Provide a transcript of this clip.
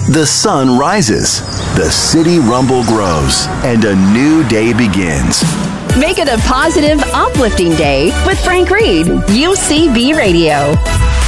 The sun rises, the city rumble grows, and a new day begins. Make it a positive, uplifting day with Frank Reed, UCB Radio.